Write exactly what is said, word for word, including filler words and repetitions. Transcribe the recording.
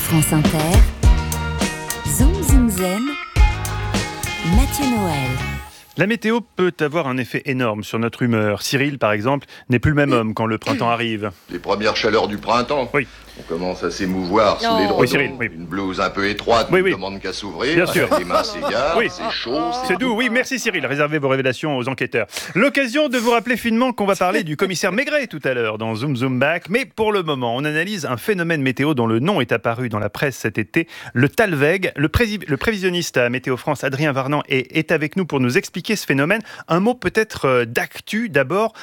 France Inter, Zoom Zoom Zen, Mathieu Noël. La météo peut avoir un effet énorme sur notre humeur. Cyril, par exemple, n'est plus le même homme quand le printemps arrive. Les premières chaleurs du printemps. Oui. On commence à s'émouvoir sous Oh. les dredons. Oui, Cyril, oui. Une blouse un peu étroite Oui, ne oui. demande qu'à s'ouvrir. Bien sûr. Les mains s'égarent, Oui. c'est chaud, C'est doux, oui, merci Cyril. Réservez vos révélations aux enquêteurs. L'occasion de vous rappeler finement qu'on va parler du commissaire Maigret tout à l'heure dans Zoom Zoom Back. Mais pour le moment, on analyse un phénomène météo dont le nom est apparu dans la presse cet été, le Talweg. Le, prési- le prévisionniste à Météo France, Adrien Varnan, est, est avec nous pour nous expliquer ce phénomène. Un mot peut-être euh, d'actu d'abord.